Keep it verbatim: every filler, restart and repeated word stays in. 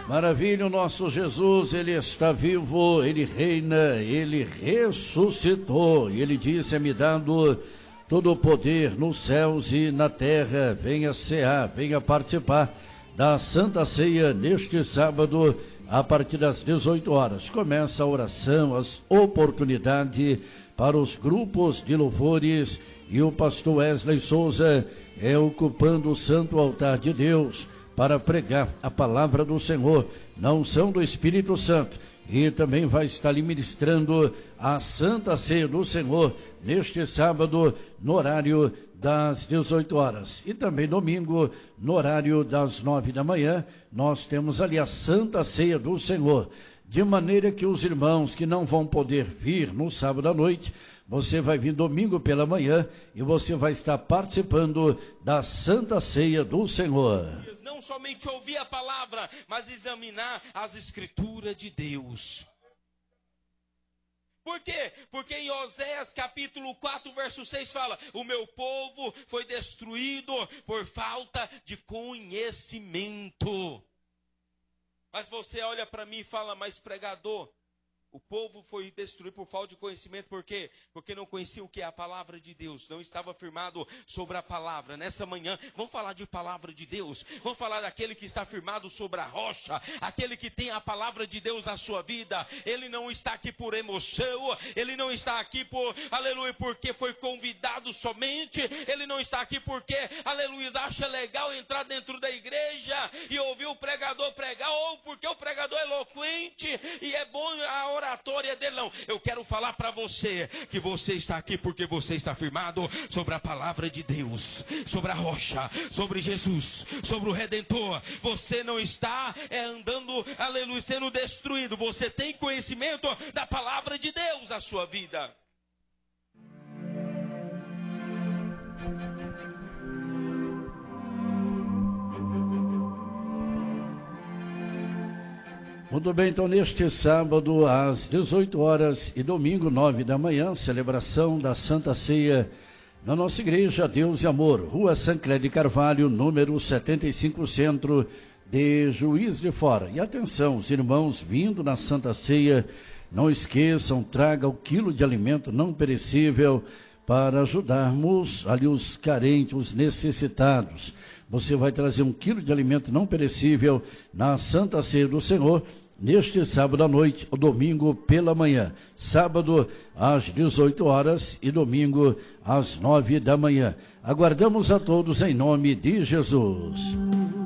Maravilha, o nosso Jesus, ele está vivo, ele reina, ele ressuscitou. E ele disse: é-me dado todo o poder nos céus e na terra. Venha cear, venha participar da Santa Ceia neste sábado, a partir das dezoito horas. Começa a oração, as oportunidades para os grupos de louvores, e o pastor Wesley Souza é ocupando o santo altar de Deus para pregar a palavra do Senhor, na unção do Espírito Santo, e também vai estar lhe ministrando a Santa Ceia do Senhor neste sábado, no horário das dezoito horas, e também domingo, no horário das nove da manhã, nós temos ali a Santa Ceia do Senhor, de maneira que os irmãos que não vão poder vir no sábado à noite, você vai vir domingo pela manhã e você vai estar participando da Santa Ceia do Senhor. Não somente ouvir a palavra, mas examinar as escrituras de Deus. Por quê? Porque em Oséias capítulo quatro, verso seis fala: o meu povo foi destruído por falta de conhecimento. Mas você olha para mim e fala: mas pregador, o povo foi destruído por falta de conhecimento. Por quê? Porque não conhecia o que é a palavra de Deus. Não estava firmado sobre a palavra. Nessa manhã, vamos falar de palavra de Deus. Vamos falar daquele que está firmado sobre a rocha. Aquele que tem a palavra de Deus na sua vida. Ele não está aqui por emoção. Ele não está aqui por, aleluia, porque foi convidado somente. Ele não está aqui porque, aleluia, acha legal entrar dentro da igreja e ouvir o pregador pregar. Ou porque o pregador é eloquente e é bom a hora oratória dele. Não, eu quero falar para você que você está aqui porque você está firmado sobre a palavra de Deus, sobre a rocha, sobre Jesus, sobre o Redentor. Você não está é, andando, aleluia, sendo destruído. Você tem conhecimento da palavra de Deus na sua vida. Muito bem, então neste sábado às dezoito horas e domingo nove da manhã, celebração da Santa Ceia na nossa igreja Deus e Amor, Rua Sancler de Carvalho, número setenta e cinco, centro de Juiz de Fora. E atenção, os irmãos vindo na Santa Ceia, não esqueçam, traga o quilo de alimento não perecível para ajudarmos ali os carentes, os necessitados. Você vai trazer um quilo de alimento não perecível na Santa Ceia do Senhor, neste sábado à noite, ou domingo pela manhã. Sábado às dezoito horas e domingo às nove da manhã. Aguardamos a todos em nome de Jesus.